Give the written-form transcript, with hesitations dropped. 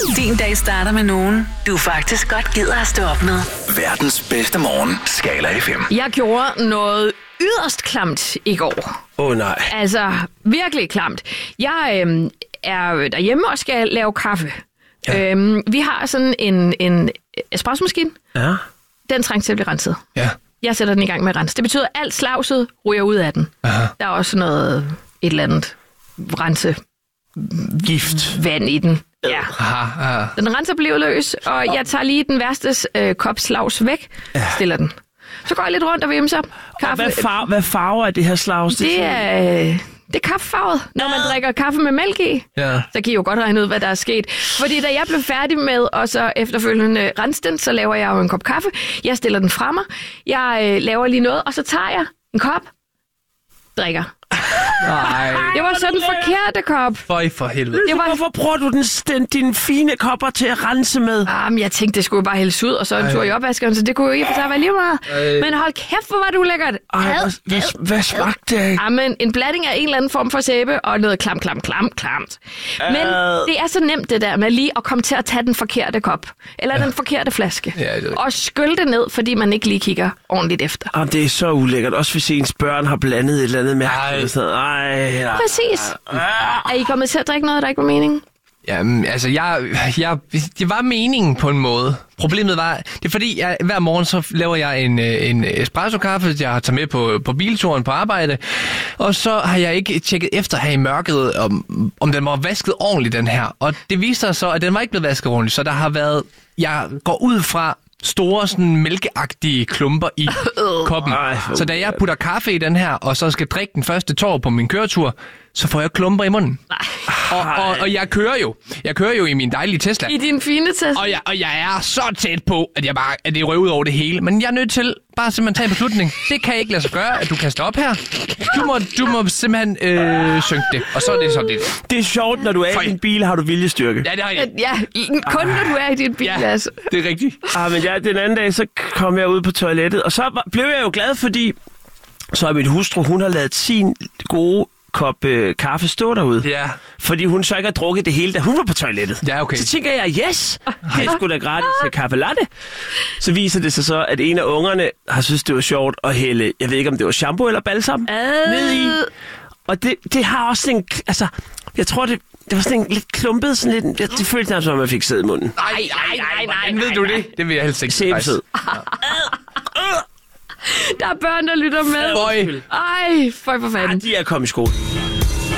Din dag starter med nogen, du faktisk godt gider at stå op med. Verdens bedste morgen, Skala FM. Jeg gjorde noget yderst klamt i går. Nej. Altså, virkelig klamt. Jeg er derhjemme og skal lave kaffe. Ja. Vi har sådan en espressomaskine. Ja. Den trænger til at blive renset. Ja. Jeg sætter den i gang med at rense. Det betyder, at alt slavset ryger ud af den. Aha. Der er også et eller andet Gift. vand i den. Ja. Aha. Den renser bliver løs, og jeg tager lige den værste kop slavs væk, stiller den. Så går jeg lidt rundt og vimser. Hvad farve er det her slavs? Det er kaffefarvet, når man drikker kaffe med mælk i. Ja. Så kan I jo godt regne ud, hvad der er sket. Fordi da jeg blev færdig med, og så efterfølgende rense den, så laver jeg jo en kop kaffe. Jeg stiller den fra mig. Jeg laver lige noget, og så tager jeg en kop, drikker. Nej. Det var så den forkerte kop. For helvede. Det var... Hvorfor bruger du dine fine kopper til at rense med? Men jeg tænkte, det skulle jo bare hældes ud, og så en tur i opvaskeren, så det kunne jo ikke for sig være lige meget. Men hold kæft, hvor var det ulækkert. Hvad smagte det af? Men en blanding af en eller anden form for sæbe, og noget klamt. Men det er så nemt det der med lige at komme til at tage den forkerte kop, eller den forkerte flaske, og skylle det ned, fordi man ikke lige kigger ordentligt efter. Det er så ulækkert, også hvis ens børn har blandet et eller andet mærkeligt. Præcis. Er I kommet til at drikke noget, der ikke var meningen? Jamen, altså, det var meningen på en måde. Problemet var, det er fordi, hver morgen så laver jeg en espresso-kaffe, jeg tager med på bilturen på arbejde, og så har jeg ikke tjekket efter her i mørket, om den var vasket ordentligt, den her. Og det viste sig så, at den var ikke blevet vasket ordentligt, så der har været, jeg går ud fra store, sådan mælkeagtige klumper i koppen. Så da jeg putter kaffe i den her, og så skal drikke den første tår på min køretur, så får jeg klumper i munden. Og jeg kører jo i min dejlige Tesla. I din fine Tesla? Og jeg er så tæt på, at det røver ud over det hele. Men jeg er nødt til bare simpelthen tage en beslutning. Det kan ikke lade sig gøre, at du kan stoppe her. Du må simpelthen synke det. Og så er det sådan det. Det er sjovt, når du er i din bil, har du viljestyrke. Ja, det har jeg. Ja, kun når du er i din bil, altså. Det er rigtigt. Men den anden dag, så kom jeg ud på toilettet, og så blev jeg jo glad, fordi så er min hustru, hun har lavet sin gode kop kaffe stå derude. Ja. Fordi hun så ikke har drukket det hele, da hun var på toilettet. Ja, okay. Så tænker jeg, yes, det er sgu da gratis til kaffe latte. Så viser det sig så, at en af ungerne har synes det var sjovt at hælde, jeg ved ikke om det var shampoo eller balsam, ned i. Og det har også en, altså, jeg tror det var sådan en lidt klumpet, sådan lidt, det føltes nærmest som, at man fik sæd i munden. Nej, ved du det? Det vil jeg helst ikke. Sæbesæd. Der er børn, der lytter med. Ej, for fanden. De er kommet i skole.